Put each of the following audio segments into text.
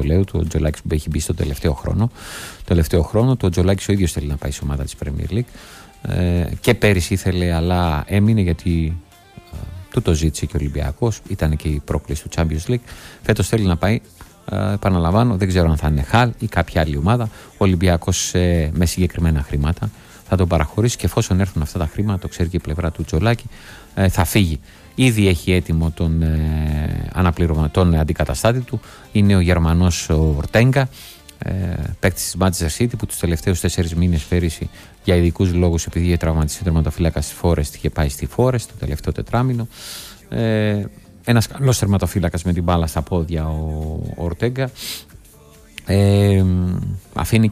συμβολαίου του. Ο Τζολάκης που έχει μπει στο τελευταίο χρόνο. Το Τζολάκης ο ίδιος θέλει να πάει σε ομάδα της Premier League. Και πέρυσι ήθελε, αλλά έμεινε γιατί του το ζήτησε και ο Ολυμπιακός. Ήταν και η πρόκληση του Champions League. Φέτος θέλει να πάει, επαναλαμβάνω, δεν ξέρω αν θα είναι Χαλ ή κάποια άλλη ομάδα. Ο Ολυμπιακός με συγκεκριμένα χρήματα θα τον παραχωρήσει και εφόσον έρθουν αυτά τα χρήματα, το ξέρει και η πλευρά του Τζολάκη, θα φύγει. Ήδη έχει έτοιμο τον αντικαταστάτη του. Είναι ο Γερμανός ο Ορτέγκα, παίκτης της Manchester City, που τους τελευταίους 4 μήνες πέρυσι για ειδικούς λόγους, επειδή είχε τραυματιστεί ο τερματοφύλακας στη Forest, είχε πάει στη Forest το τελευταίο τετράμινο. Ένας καλός τερματοφύλακας με την μπάλα στα πόδια ο Ορτέγκα. Αφήνει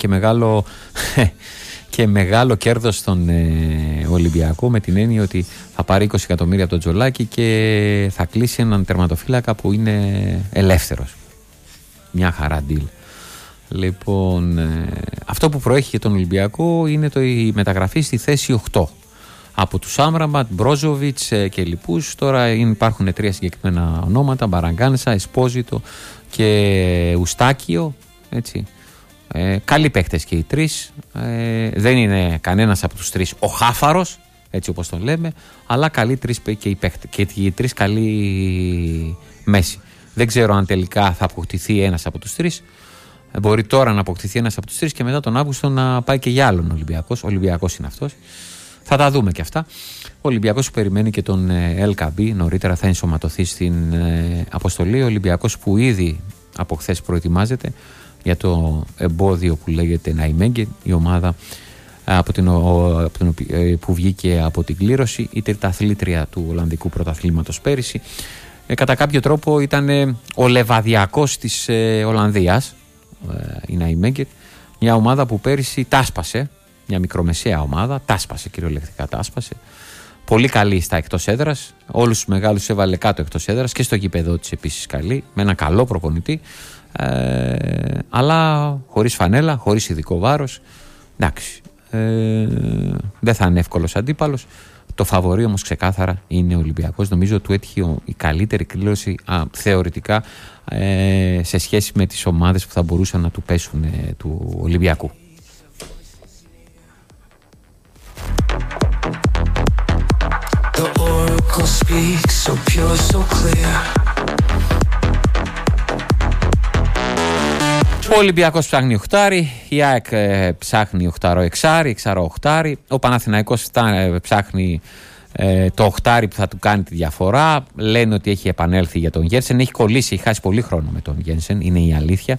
και μεγάλο κέρδος στον Ολυμπιακό, με την έννοια ότι θα πάρει 20 εκατομμύρια από τον Τζολάκη και θα κλείσει έναν τερματοφύλακα που είναι ελεύθερος. Μια χαρά deal. Λοιπόν, αυτό που προέχει για τον Ολυμπιακό είναι η μεταγραφή στη θέση 8 από τους Άμραμπατ, Μπρόζοβιτς και λοιπούς. Τώρα υπάρχουν 3 συγκεκριμένα ονόματα: Μπαραγκάνσα, Εσπόζιτο και Ουστάκιο, έτσι. Καλοί παίκτες και οι 3. Δεν είναι κανένας από τους 3 ο χάφαρος, έτσι όπως τον λέμε, αλλά καλοί 3 και οι παίκτες, και οι 3 καλοί μέση. Δεν ξέρω αν τελικά θα αποκτηθεί ένας από τους 3. Μπορεί τώρα να αποκτηθεί ένας από τους 3 και μετά τον Αύγουστο να πάει και για άλλον Ολυμπιακός. Ο Ολυμπιακός είναι αυτός. Θα τα δούμε και αυτά. Ο Ολυμπιακός που περιμένει και τον LKB, νωρίτερα θα ενσωματωθεί στην αποστολή. Ο Ολυμπιακός που ήδη από χθες προετοιμάζεται για το εμπόδιο που λέγεται Ναϊμέγγεν, η ομάδα που βγήκε από την κλήρωση, η τριταθλήτρια του Ολλανδικού πρωταθλήματος πέρυσι. Κατά κάποιο τρόπο ήταν ο Λεβαδιακός της Ολλανδίας, η Ναϊμέγγεν, μια ομάδα που πέρυσι τάσπασε, μια μικρομεσαία ομάδα, τάσπασε, κυριολεκτικά τάσπασε. Πολύ καλή στα εκτός έδρας, όλους τους μεγάλους έβαλε κάτω εκτός έδρας και στο γήπεδό της επίσης καλή, με ένα καλό προπονητή. Αλλά χωρίς φανέλα, χωρίς ειδικό βάρος. Εντάξει, δεν θα είναι εύκολος αντίπαλος. Το φαβορί όμως ξεκάθαρα είναι ο Ολυμπιακός. Νομίζω του έτυχε η καλύτερη κλήρωση θεωρητικά σε σχέση με τις ομάδες που θα μπορούσαν να του πέσουν του Ολυμπιακού. The oracle speaks so pure, so clear. Ο Ολυμπιακός ψάχνει οχτάρι, η ΑΕΚ ψάχνει οχτάρο εξάρι, εξάρο οχτάρι. Ο Παναθηναϊκός ψάχνει το οχτάρι που θα του κάνει τη διαφορά. Λένε ότι έχει επανέλθει για τον Γένσεν. Έχει κολλήσει, έχει χάσει πολύ χρόνο με τον Γένσεν, είναι η αλήθεια.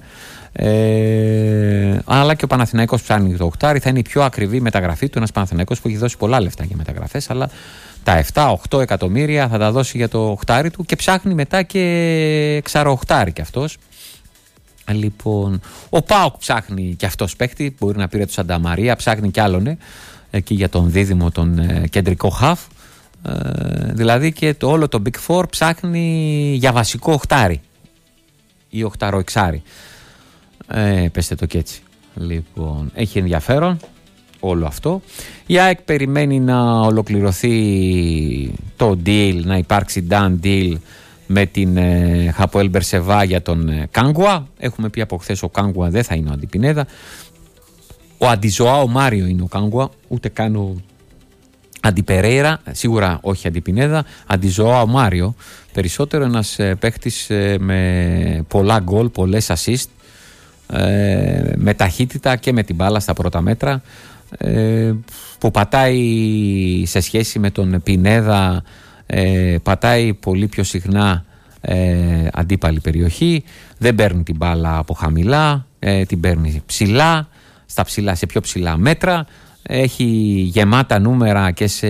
Αλλά και ο Παναθηναϊκός ψάχνει το οχτάρι. Θα είναι η πιο ακριβή μεταγραφή του. Ένας Παναθηναϊκός που έχει δώσει πολλά λεφτά για μεταγραφές, αλλά τα 7-8 εκατομμύρια θα τα δώσει για το οχτάρι του και ψάχνει μετά και εξάρο οχτάρι κι αυτός. Λοιπόν, ο ΠΑΟΚ ψάχνει και αυτός παίκτη, μπορεί να πήρε του Σανταμαρία, ψάχνει κι άλλον εκεί για τον δίδυμο, τον κεντρικό χαφ. Δηλαδή και όλο το Big Four ψάχνει για βασικό οχτάρι ή οχτάρο εξάρι. Πέστε το και έτσι. Λοιπόν, έχει ενδιαφέρον όλο αυτό. Η ΑΕΚ περιμένει να ολοκληρωθεί το deal, να υπάρξει done deal με την Χαποέλ Μπερσεβά για τον Κάγκουα. Έχουμε πει από χθες ο Κάγκουα δεν θα είναι ο Αντιπινέδα. Ο Αντιζωάο Μάριο είναι ο Κάγκουα, ούτε καν ο Αντιπερέιρα, σίγουρα όχι Αντιπινέδα. Αντιζωάο Μάριο, περισσότερο ένας παίχτης με πολλά γκολ, πολλές assist, με ταχύτητα και με την μπάλα στα πρώτα μέτρα, που πατάει σε σχέση με τον Πινέδα, πατάει πολύ πιο συχνά αντίπαλη περιοχή, δεν παίρνει την μπάλα από χαμηλά, την παίρνει ψηλά, σε πιο ψηλά μέτρα, έχει γεμάτα νούμερα και σε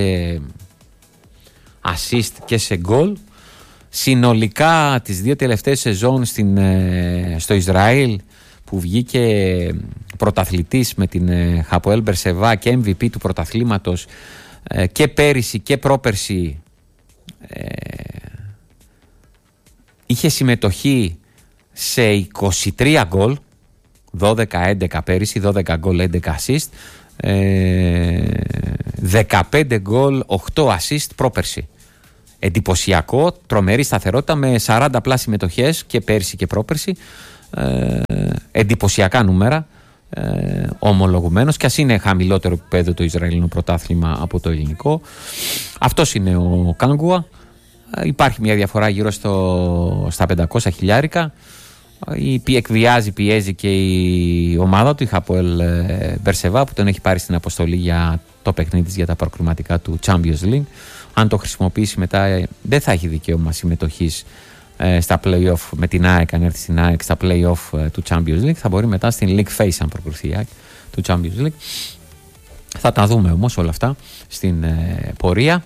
assist και σε γκολ. Συνολικά τις 2 τελευταίες σεζόν στο Ισραήλ που βγήκε πρωταθλητής με την Χαποέλ Μπερσεβά και MVP του πρωταθλήματος, και πέρυσι και πρόπερσι είχε συμμετοχή σε 23 γκολ, 12-11 πέρυσι, 12 γκολ, 11 assist, 15 γκολ, 8 assist πρόπερσι. Εντυπωσιακό, τρομερή σταθερότητα με 40 πλάς συμμετοχές και πέρυσι και πρόπερσι. εντυπωσιακά νούμερα, ομολογουμένως, και ας είναι χαμηλότερο επίπεδο το Ισραηλινό πρωτάθλημα από το ελληνικό. Αυτός είναι ο Κάγκουα. Υπάρχει μια διαφορά γύρω στα 500 χιλιάρικα. Εκβιάζει, πιέζει και η ομάδα του, η Χαποέλ Μπερσεβά, που τον έχει πάρει στην αποστολή για το παιχνίδι της για τα προκριματικά του Champions League. Αν το χρησιμοποιήσει μετά, δεν θα έχει δικαίωμα συμμετοχής στα play-off με την ΑΕΚ, αν έρθει στην ΑΕΚ στα play-off του Champions League. Θα μπορεί μετά στην League Phase, αν προκριθεί η ΑΕΚ του Champions League. Θα τα δούμε όμως όλα αυτά στην πορεία.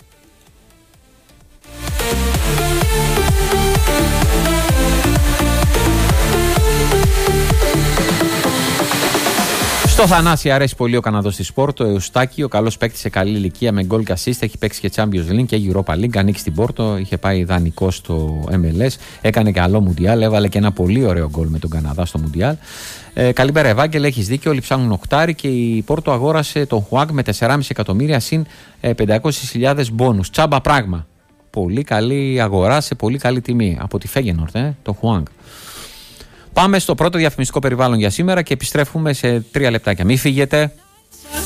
Στο Θανάση αρέσει πολύ ο Καναδός στη Πόρτο, ο Εουστάκη, ο καλός παίκτης σε καλή ηλικία με γκολ και assist, έχει παίξει και Champions League και Europa League, ανοίξει στην Πόρτο, είχε πάει δανεικό στο MLS, έκανε και άλλο Μουντιάλ, έβαλε και ένα πολύ ωραίο γκολ με τον Καναδά στο Μουντιάλ. Καλημέρα Ευάγγελε, έχεις δίκιο, όλοι ψάχνουν οχτάρι και η Πόρτο αγόρασε τον Χουάγκ με 4,5 εκατομμύρια συν 500.000 μπόνους. Τσάμπα πράγμα. Πολύ καλή αγορά σε πολύ καλή τιμή από τη Φέγενορτ, το Χουάγκ. Πάμε στο πρώτο διαφημιστικό περιβάλλον για σήμερα και επιστρέφουμε σε 3 λεπτάκια. Μην φύγετε.